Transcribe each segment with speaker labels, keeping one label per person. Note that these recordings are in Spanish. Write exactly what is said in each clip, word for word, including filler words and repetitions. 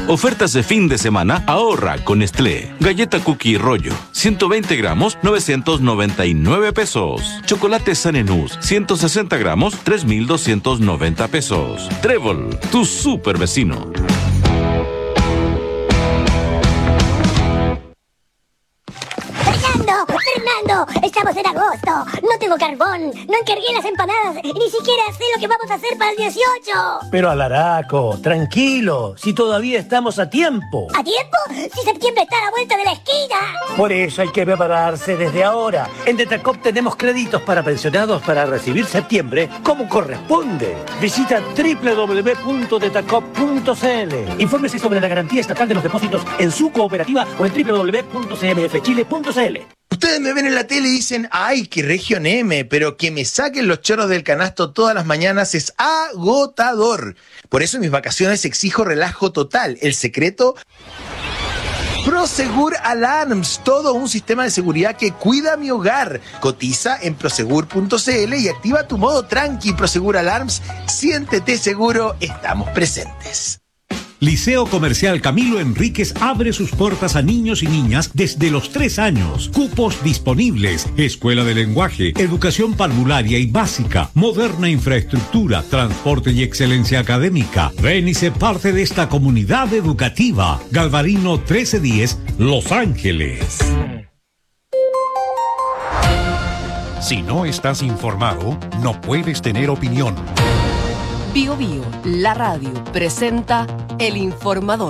Speaker 1: Ofertas de fin de semana, ahorra con Nestlé. Galleta Cookie Rollo, ciento veinte gramos, novecientos noventa y nueve pesos. Chocolate Sanenús, ciento sesenta gramos, tres mil doscientos noventa pesos. Trébol, tu super vecino.
Speaker 2: ¡Fernando! ¡Fernando! ¡Estamos en agosto! ¡No tengo carbón! ¡No encargué las empanadas! ¡Y ni siquiera sé lo que vamos a hacer para el dieciocho!
Speaker 3: Pero Alaraco, tranquilo, si todavía estamos a tiempo.
Speaker 2: ¿A tiempo? ¡Si septiembre está a la vuelta de la esquina!
Speaker 3: Por eso hay que prepararse desde ahora. En Detacop tenemos créditos para pensionados para recibir septiembre como corresponde. Visita doble u doble u doble u punto detacop punto c l. Infórmese sobre la garantía estatal de los depósitos en su cooperativa o en doble u doble u doble u punto c m f chile punto c l.
Speaker 4: Ustedes me ven en la tele y dicen, ay, qué región M, pero que me saquen los chorros del canasto todas las mañanas es agotador. Por eso en mis vacaciones exijo relajo total. El secreto, Prosegur Alarms, todo un sistema de seguridad que cuida mi hogar. Cotiza en prosegur punto c l y activa tu modo tranqui. Prosegur Alarms, siéntete seguro, estamos presentes.
Speaker 5: Liceo Comercial Camilo Enríquez abre sus puertas a niños y niñas desde los tres años. Cupos disponibles. Escuela de lenguaje, educación parvularia y básica, moderna infraestructura, transporte y excelencia académica. Ven y sé parte de esta comunidad educativa. Galvarino trece diez, Los Ángeles.
Speaker 6: Si no estás informado, no puedes tener opinión.
Speaker 7: Bio Bio, la radio, presenta El Informador.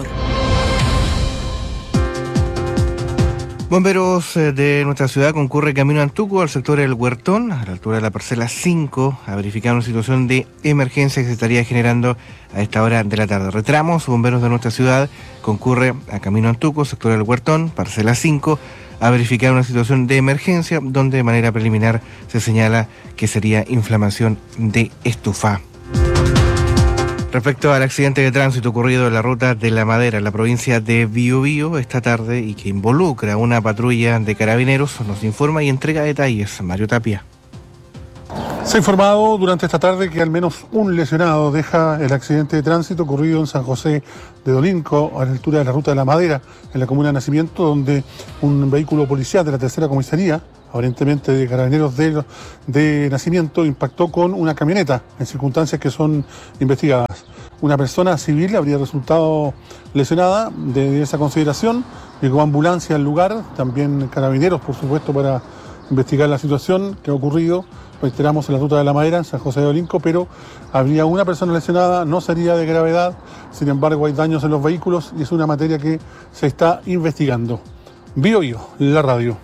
Speaker 8: Bomberos de nuestra ciudad concurre camino a Antuco, al sector del Huertón, a la altura de la parcela cinco, a verificar una situación de emergencia que se estaría generando a esta hora de la tarde. Retramos, bomberos de nuestra ciudad concurre a camino a Antuco, sector del Huertón, parcela cinco, a verificar una situación de emergencia donde de manera preliminar se señala que sería inflamación de estufa. Respecto al accidente de tránsito ocurrido en la ruta de La Madera, en la provincia de Biobío, esta tarde y que involucra a una patrulla de carabineros, nos informa y entrega detalles Mario Tapia.
Speaker 9: Se ha informado durante esta tarde que al menos un lesionado deja el accidente de tránsito ocurrido en San José de Dolinco, a la altura de la ruta de La Madera, en la comuna de Nacimiento, donde un vehículo policial de la tercera comisaría, aparentemente de carabineros de, de Nacimiento, impactó con una camioneta en circunstancias que son investigadas. Una persona civil habría resultado lesionada de esa consideración. Llegó ambulancia al lugar, también carabineros, por supuesto, para investigar la situación que ha ocurrido. Reiteramos en la ruta de La Madera, en San José de Olinco, pero habría una persona lesionada, no sería de gravedad. Sin embargo, hay daños en los vehículos y es una materia que se está investigando. Bio Bio, la radio.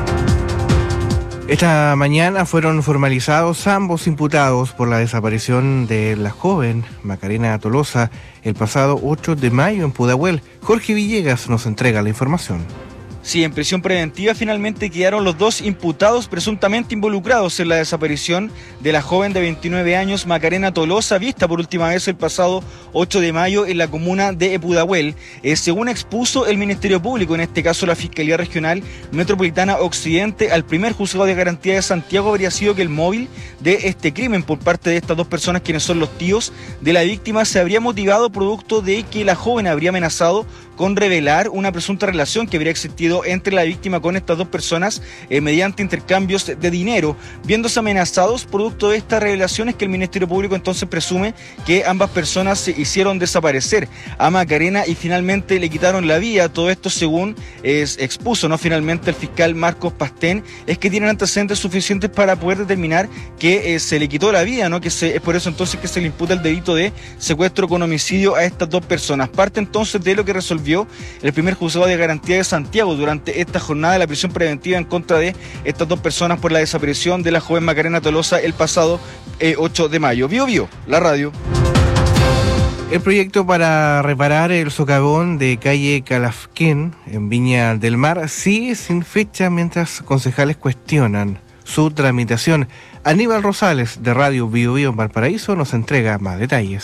Speaker 8: Esta mañana fueron formalizados ambos imputados por la desaparición de la joven Macarena Tolosa el pasado ocho de mayo en Pudahuel. Jorge Villegas nos entrega la información.
Speaker 10: Sí, en prisión preventiva finalmente quedaron los dos imputados presuntamente involucrados en la desaparición de la joven de veintinueve años Macarena Tolosa, vista por última vez el pasado ocho de mayo en la comuna de Pudahuel. Eh, según expuso el Ministerio Público, en este caso la Fiscalía Regional Metropolitana Occidente, al primer juzgado de garantía de Santiago habría sido que el móvil de este crimen por parte de estas dos personas, quienes son los tíos de la víctima, se habría motivado producto de que la joven habría amenazado con revelar una presunta relación que habría existido entre la víctima con estas dos personas eh, mediante intercambios de dinero. Viéndose amenazados producto de estas revelaciones, que el Ministerio Público entonces presume que ambas personas se hicieron desaparecer a Macarena y finalmente le quitaron la vida. Todo esto, según eh, expuso no finalmente el fiscal Marcos Pastén, es que tienen antecedentes suficientes para poder determinar que eh, se le quitó la vida, ¿no? Que se, es por eso entonces que se le imputa el delito de secuestro con homicidio a estas dos personas. Parte entonces de lo que resolvió el primer juzgado de garantía de Santiago durante esta jornada de la prisión preventiva en contra de estas dos personas por la desaparición de la joven Macarena Tolosa el pasado eh, ocho de mayo. Bio Bio, la radio.
Speaker 8: El proyecto para reparar el socavón de calle Calafquén en Viña del Mar sigue sin fecha mientras concejales cuestionan su tramitación. Aníbal Rosales de Radio Bio Bio en Valparaíso nos entrega más detalles.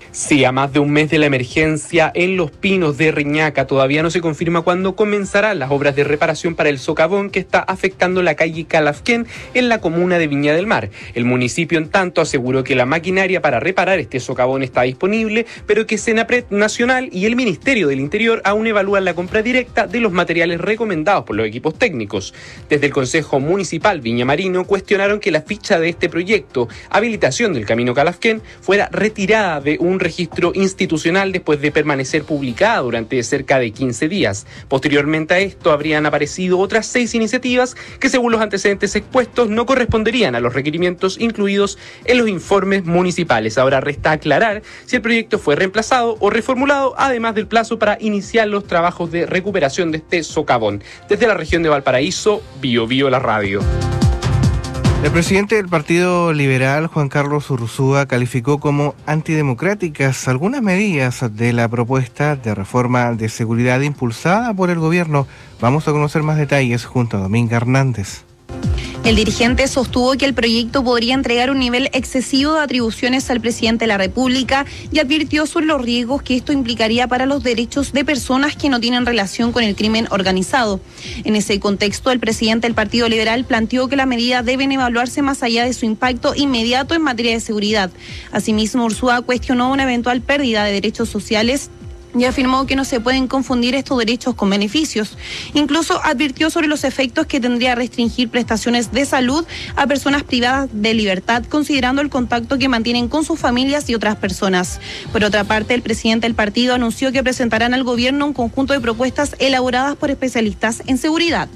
Speaker 11: Sí, a más de un mes de la emergencia en Los Pinos de Reñaca, todavía no se confirma cuándo comenzarán las obras de reparación para el socavón que está afectando la calle Calafquén en la comuna de Viña del Mar. El municipio, en tanto, aseguró que la maquinaria para reparar este socavón está disponible, pero que Senapred Nacional y el Ministerio del Interior aún evalúan la compra directa de los materiales recomendados por los equipos técnicos. Desde el Consejo Municipal Viña Marino cuestionaron que la ficha de este proyecto, habilitación del camino Calafquén, fuera retirada de un registro institucional después de permanecer publicada durante cerca de quince días. Posteriormente a esto habrían aparecido otras seis iniciativas que, según los antecedentes expuestos, no corresponderían a los requerimientos incluidos en los informes municipales. Ahora resta aclarar si el proyecto fue reemplazado o reformulado, además del plazo para iniciar los trabajos de recuperación de este socavón. Desde la región de Valparaíso, Bio Bio la radio.
Speaker 8: El presidente del Partido Liberal, Juan Carlos Urzúa, calificó como antidemocráticas algunas medidas de la propuesta de reforma de seguridad impulsada por el gobierno. Vamos a conocer más detalles junto a Dominga Hernández.
Speaker 12: El dirigente sostuvo que el proyecto podría entregar un nivel excesivo de atribuciones al presidente de la República y advirtió sobre los riesgos que esto implicaría para los derechos de personas que no tienen relación con el crimen organizado. En ese contexto, el presidente del Partido Liberal planteó que las medidas deben evaluarse más allá de su impacto inmediato en materia de seguridad. Asimismo, Urzúa cuestionó una eventual pérdida de derechos sociales y afirmó que no se pueden confundir estos derechos con beneficios. Incluso advirtió sobre los efectos que tendría restringir prestaciones de salud a personas privadas de libertad, considerando el contacto que mantienen con sus familias y otras personas. Por otra parte, el presidente del partido anunció que presentarán al gobierno un conjunto de propuestas elaboradas por especialistas en seguridad.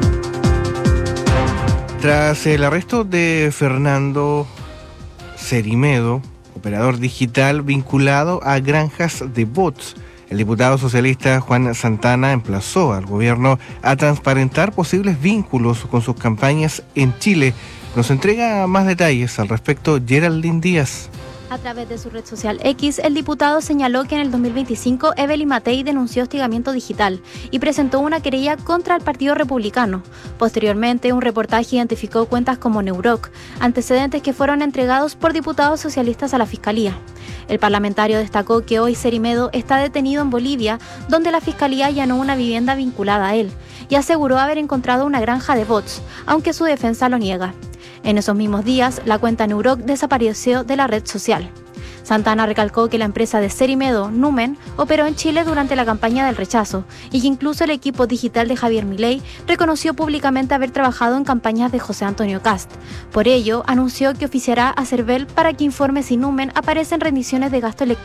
Speaker 8: Tras el arresto de Fernando Cerimedo, operador digital vinculado a granjas de bots, el diputado socialista Juan Santana emplazó al gobierno a transparentar posibles vínculos con sus campañas en Chile. Nos entrega más detalles al respecto Geraldine Díaz.
Speaker 13: A través de su red social X, el diputado señaló que en el dos mil veinticinco Evelyn Matei denunció hostigamiento digital y presentó una querella contra el Partido Republicano. Posteriormente, un reportaje identificó cuentas como Neuroc, antecedentes que fueron entregados por diputados socialistas a la Fiscalía. El parlamentario destacó que hoy Cerimedo está detenido en Bolivia, donde la Fiscalía allanó una vivienda vinculada a él, y aseguró haber encontrado una granja de bots, aunque su defensa lo niega. En esos mismos días, la cuenta Neuroc desapareció de la red social. Santana recalcó que la empresa de Cerimedo, Numen, operó en Chile durante la campaña del rechazo y que incluso el equipo digital de Javier Milei reconoció públicamente haber trabajado en campañas de José Antonio Kast. Por ello, anunció que oficiará a CERVEL para que informe si Numen aparece en rendiciones de gasto electoral